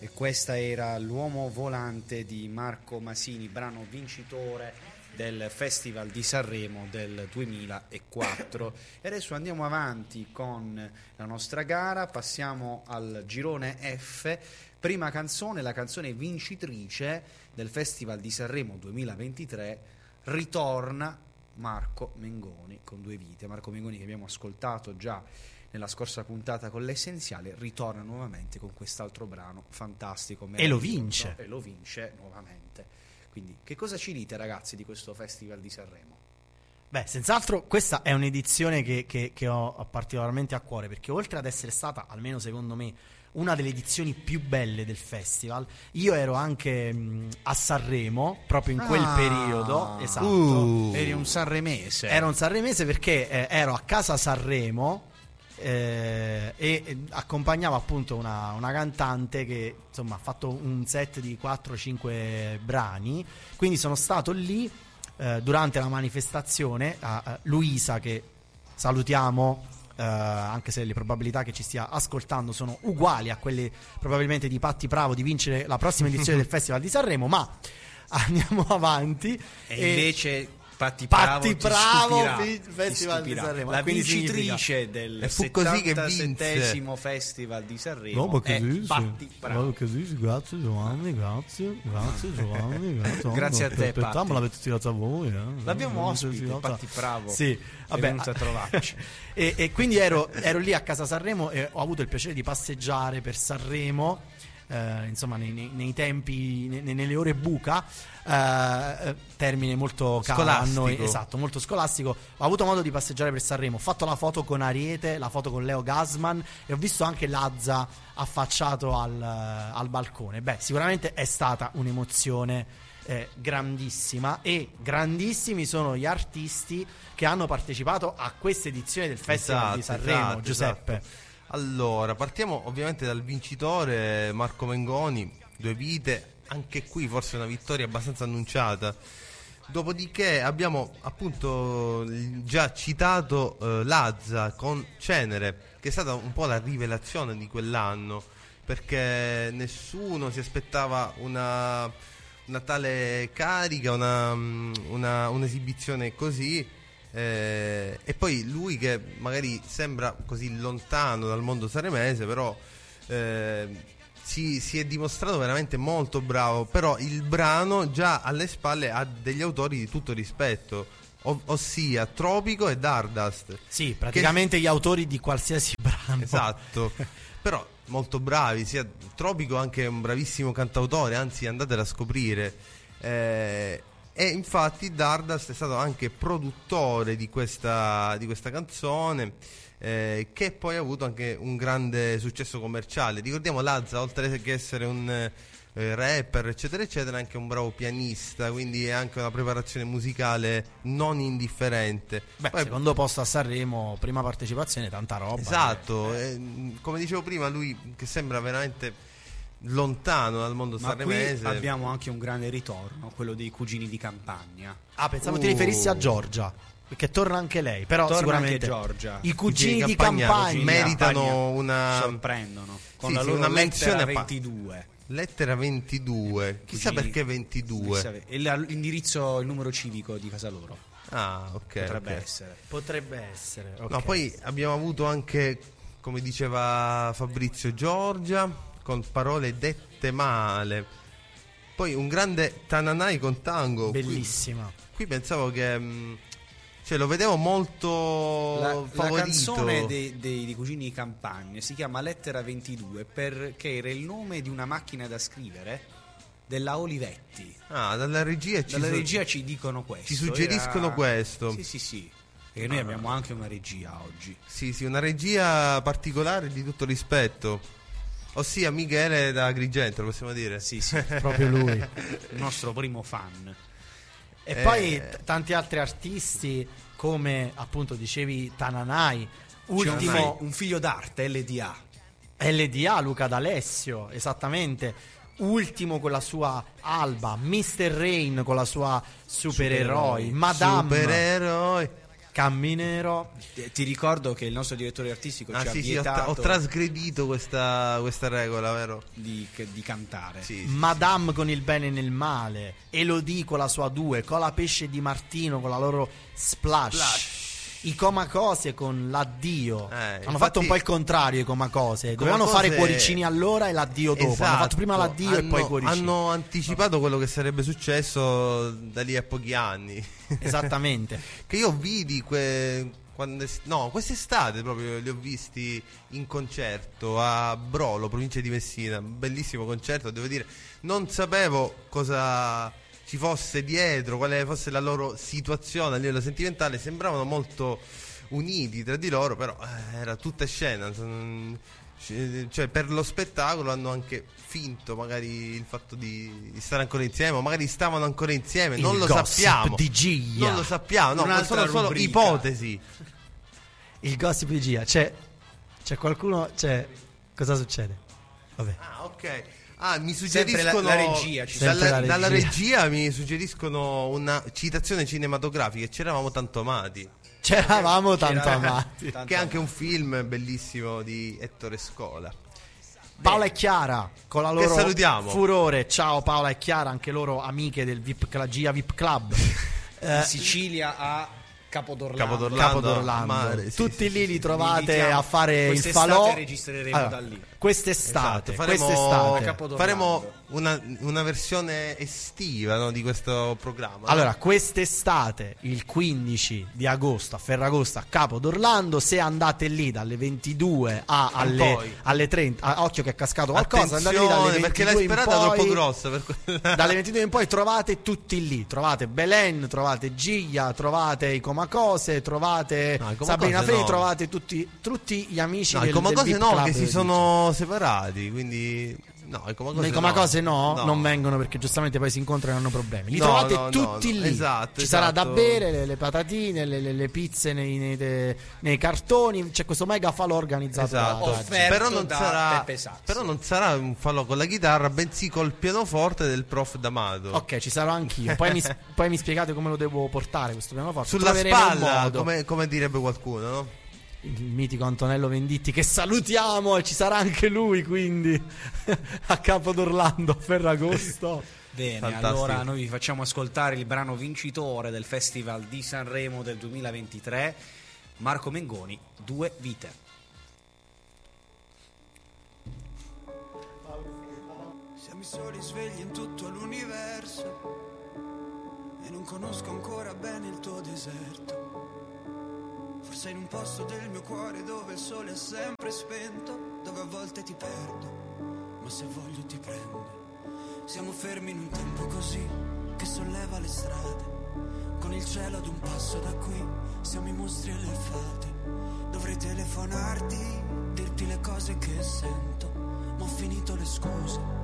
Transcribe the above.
E questa era L'uomo volante di Marco Masini, brano vincitore del Festival di Sanremo del 2004. E adesso andiamo avanti con la nostra gara, passiamo al girone F. Prima canzone, la canzone vincitrice del Festival di Sanremo 2023, ritorna Marco Mengoni con Due vite. Marco Mengoni, che abbiamo ascoltato già nella scorsa puntata con l'Essenziale, ritorna nuovamente con quest'altro brano fantastico e lo vince nuovamente. Quindi che cosa ci dite, ragazzi, di questo Festival di Sanremo? Beh, senz'altro questa è un'edizione che ho particolarmente a cuore, perché oltre ad essere stata, almeno secondo me, una delle edizioni più belle del festival, io ero anche a Sanremo proprio in quel periodo. Esatto. Eri un sanremese. Ero un sanremese perché ero a casa Sanremo e accompagnavo appunto una cantante che insomma ha fatto un set di 4-5 brani, quindi sono stato lì durante la manifestazione. Luisa, che salutiamo, anche se le probabilità che ci stia ascoltando sono uguali a quelle probabilmente di Patti Bravo di vincere la prossima edizione del Festival di Sanremo, ma andiamo avanti. E invece Patti Bravo Festival di Sanremo, la vincitrice del 77esimo Festival di Sanremo è Patti Bravo. Grazie Giovanni, grazie Giovanni, grazie a te, Patti. Me l'avete tirata a voi, l'abbiamo ospite, Patti Bravo. Sì, vabbè, è venuto a trovarci. e quindi ero lì a casa Sanremo e ho avuto il piacere di passeggiare per Sanremo, insomma nei tempi, nelle ore buca, termine molto caro a noi, esatto, molto scolastico. Ho avuto modo di passeggiare per Sanremo, ho fatto la foto con Ariete, la foto con Leo Gassman e ho visto anche Lazza affacciato al balcone. Beh, sicuramente è stata un'emozione grandissima, e grandissimi sono gli artisti che hanno partecipato a questa edizione del Festival di Sanremo. Giuseppe. Esatto. Allora, partiamo ovviamente dal vincitore, Marco Mengoni, Due vite, anche qui forse una vittoria abbastanza annunciata. Dopodiché abbiamo appunto già citato Lazza con Cenere, che è stata un po' la rivelazione di quell'anno, perché nessuno si aspettava una tale carica, un'esibizione così. E poi lui, che magari sembra così lontano dal mondo sanremese, però si è dimostrato veramente molto bravo. Però il brano già alle spalle ha degli autori di tutto rispetto, ossia Tropico e Dardust. Sì, praticamente gli autori di qualsiasi brano. Esatto. Però molto bravi, sia Tropico anche un bravissimo cantautore, anzi andatelo a scoprire. E infatti Dardust è stato anche produttore di questa canzone, che poi ha avuto anche un grande successo commerciale. Ricordiamo, Lazza, oltre che essere un rapper eccetera eccetera, è anche un bravo pianista, quindi è anche una preparazione musicale non indifferente. Beh, poi, secondo posto a Sanremo, prima partecipazione, tanta roba. Esatto, come dicevo prima, lui che sembra veramente lontano dal mondo sanremese. Qui abbiamo anche un grande ritorno, quello dei Cugini di Campagna. Pensavo ti riferissi a Giorgia, perché torna anche lei, però torna sicuramente anche Giorgia. I Cugini di Campagna meritano una, sorprendono con la sì, loro una menzione lettera 22. Lettera 22. Chissà perché 22. E l'indirizzo, il numero civico di casa loro. Ah, ok. Potrebbe essere. Okay. No, poi abbiamo avuto anche, come diceva Fabrizio, Giorgia con Parole dette male. Poi un grande Tananai con Tango. Bellissima. Qui pensavo che lo vedevo molto favorito. La canzone dei Cugini di Campagna si chiama Lettera 22 perché era il nome di una macchina da scrivere della Olivetti. Dalla regia ci dicono questo. Ci suggeriscono questo. Sì. E noi abbiamo anche una regia oggi. Sì, una regia particolare di tutto rispetto. Ossia Michele da Agrigento, lo possiamo dire? Sì, proprio lui, il nostro primo fan. E poi tanti altri artisti, come appunto dicevi Tananai, ultimo un figlio d'arte, LDA, Luca D'Alessio, esattamente, ultimo con la sua Alba, Mr. Rain con la sua Supereroi, Madame. Supereroi. Camminero. Ti ricordo che il nostro direttore artistico ci ha vietato ho trasgredito questa regola, vero? di cantare. Sì, Madame con il bene nel male, Elodie con la sua 2, Cola Pesce di Martino con la loro Splash. I Comacose con l'addio. Hanno infatti, fatto un po' il contrario i Comacose. Dovevano fare cuoricini all'ora e l'addio dopo. Esatto. Hanno fatto prima l'addio e poi i cuoricini. Hanno anticipato quello che sarebbe successo da lì a pochi anni. Esattamente. Che io vidi quest'estate proprio li ho visti in concerto a Brolo, provincia di Messina. Bellissimo concerto, devo dire. Non sapevo cosa ci fosse dietro, quale fosse la loro situazione a livello sentimentale. Sembravano molto uniti tra di loro, però era tutta scena. Cioè, per lo spettacolo hanno anche finto magari il fatto di stare ancora insieme, o magari stavano ancora insieme, non lo sappiamo. Di Gia. Non lo sappiamo, no, sono solo rubrica. ipotesi. Il gossip di Gia. C'è qualcuno. Cosa succede? Vabbè. Ah, ok. Mi suggeriscono la regia, dalla regia mi suggeriscono una citazione cinematografica. C'eravamo tanto amati. C'eravamo tanto amati. Che è anche un film bellissimo di Ettore Scola. Paola e Chiara con la loro salutiamo. Furore. Ciao Paola e Chiara, anche loro amiche del Gia VIP Club. In Sicilia a Capodorlando. Mare, sì, tutti sì, lì sì, li trovate invitiamo. a fare il Quest'estate falò. registreremo da lì. Quest'estate, Esatto, faremo una versione estiva, no, di questo programma. Allora, quest'estate, il 15 di agosto a Ferragosto a Capo d'Orlando, se andate lì dalle 22 alle 30, occhio che è cascato qualcosa, andate lì dalle 22 perché l'hai sperata troppo grossa dalle 22 in poi trovate tutti lì, trovate Belen, trovate Giglia, trovate i Comacose, trovate Sabrina Frey, trovate tutti gli amici del Comacose VIP no, Club, che si sono separati, quindi i Comacose no, non vengono perché giustamente poi si incontrano e hanno problemi. Li trovate tutti lì. Esatto, ci sarà da bere, le patatine, le pizze nei cartoni. C'è questo mega falò organizzato però non sarà un falò con la chitarra, bensì col pianoforte del prof D'Amato. Ok, ci sarò anch'io. Poi mi spiegate come lo devo portare questo pianoforte. Sulla spalla, come direbbe qualcuno, no? Il mitico Antonello Venditti, che salutiamo, e ci sarà anche lui quindi a Capo d'Orlando a Ferragosto. Bene, fantastico. Allora noi vi facciamo ascoltare il brano vincitore del Festival di Sanremo del 2023, Marco Mengoni, Due vite. Siamo i soli svegli in tutto l'universo e non conosco ancora bene il tuo deserto. Forse in un posto del mio cuore dove il sole è sempre spento, dove a volte ti perdo, ma se voglio ti prendo. Siamo fermi in un tempo così che solleva le strade, con il cielo ad un passo da qui, siamo i mostri e le fate. Dovrei telefonarti, dirti le cose che sento, ma ho finito le scuse.